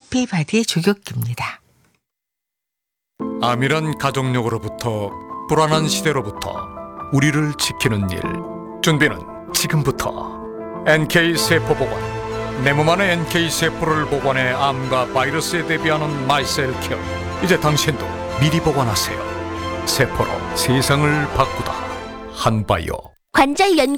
해피바디 조격기입니다. 암이란 가족력으로부터 불안한 시대로부터 우리를 지키는 일. 준비는 지금부터. NK세포보관. 내 몸 안에 NK세포를 보관해 암과 바이러스에 대비하는 마이셀케어. 이제 당신도 미리 보관하세요. 세포로 세상을 바꾸다. 한바이오. 관절 연구